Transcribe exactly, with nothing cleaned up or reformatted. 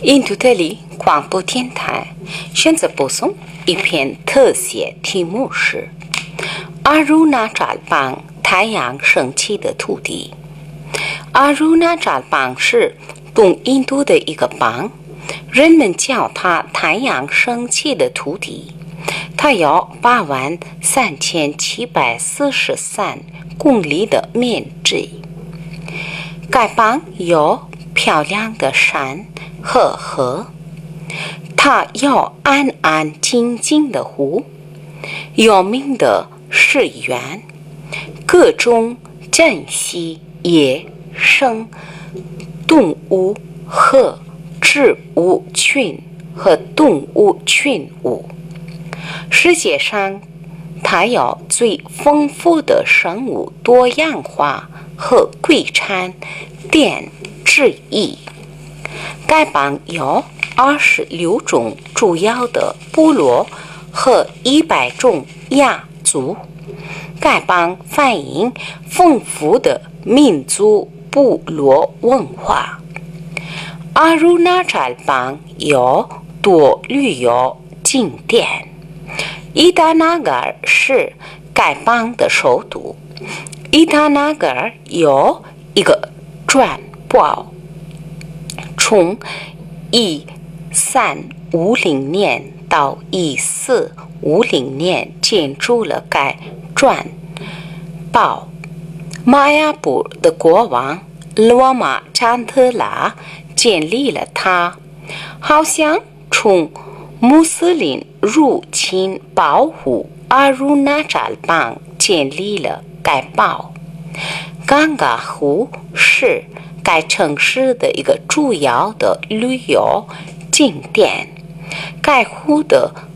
印度德里广播电台选择播送一篇特写题目是阿鲁纳扎邦太阳升起的土地。阿鲁纳扎邦是东印度的一个邦，人们叫它太阳升起的土地。它有八万三千七百四十三公里的面积。该邦有漂亮的山和河，它有安安静静的湖，有名的寺院，各种珍稀野生动物和植物群和动物群物。世界上它有最丰富的生物多样化和贵产点之一。该邦有二十六种主要的部落和一百种亚族。该邦反映丰富的民族部落文化。阿鲁纳扎邦有多旅游景点。伊达纳格尔是该邦的首都。伊达纳格尔有一个转堡，从一三五零年到一四五零年建筑了该转堡。玛雅部的国王罗马詹特拉建立了它，好像从穆斯林入侵保护阿鲁纳扎邦建立了该堡。冈嘎湖是该城市的一个主要的旅游景点。该湖的